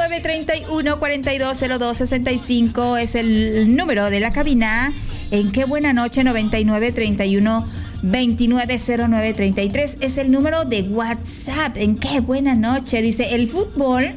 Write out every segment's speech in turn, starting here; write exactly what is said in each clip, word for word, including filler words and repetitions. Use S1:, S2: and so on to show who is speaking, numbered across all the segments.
S1: nueve treinta y uno, cuarenta y dos, cero dos, sesenta y cinco es el número de la cabina. En Qué Buena Noche, noventa y nueve, treinta y uno, veintinueve, cero nueve, treinta y tres es el número de WhatsApp. En Qué Buena Noche. Dice, el fútbol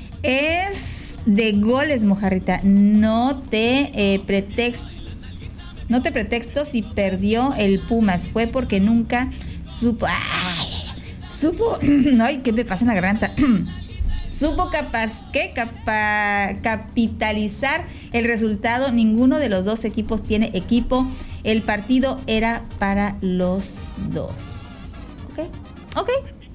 S1: es de goles, mojarrita. No te eh, pretexto. No te pretexto si perdió el Pumas. Fue porque nunca supo. ¡Ay! Supo. Ay, ¿qué me pasa en la garganta? Supo capaz, ¿qué? Capa, capitalizar el resultado. Ninguno de los dos equipos tiene equipo. El partido era para los dos. ¿Ok? ¿Ok?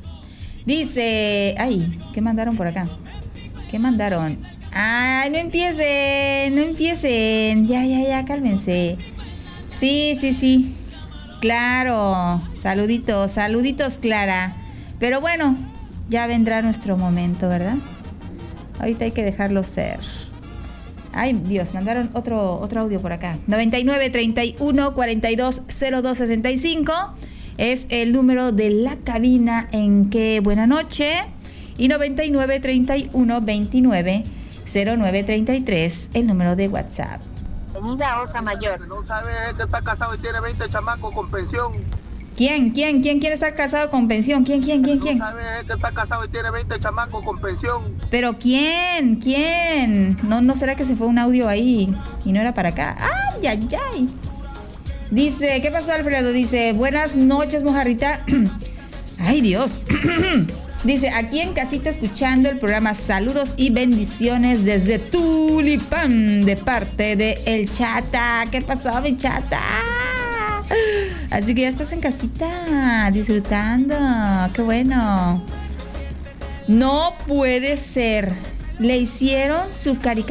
S1: Dice. Ay, ¿qué mandaron por acá? ¿Qué mandaron? Ay, no empiecen, no empiecen. Ya, ya, ya, cálmense. Sí, sí, sí. Claro. Saluditos, saluditos, Clara. Pero bueno, ya vendrá nuestro momento, ¿verdad? Ahorita hay que dejarlo ser. Ay, Dios, mandaron otro, otro audio por acá. noventa y nueve, treinta y uno, cuarenta y dos, cero dos, sesenta y cinco es el número de la cabina en Qué Buena Noche. Y noventa y nueve, treinta y uno, veintinueve, cero nueve, treinta y tres el número de WhatsApp.
S2: Bienvenida, Osa Mayor.
S3: No sabe que está casado y tiene veinte chamacos con pensión.
S1: ¿Quién? ¿Quién? ¿Quién quiere estar casado con pensión? ¿Quién? ¿Quién? ¿Quién? ¿Quién?
S3: No sabe que está casado y tiene veinte chamacos con pensión.
S1: ¿Pero quién? ¿Quién? No, ¿no será que se fue un audio ahí y no era para acá? ¡Ay, ay, ay! Dice, ¿qué pasó, Alfredo? Dice, buenas noches, mojarrita. ¡Ay, Dios! Dice, aquí en casita escuchando el programa. Saludos y bendiciones desde Tulipán, de parte de El Chata. ¿Qué pasó, mi Chata? Así que ya estás en casita, disfrutando. ¡Qué bueno! No puede ser. Le hicieron su caricatura.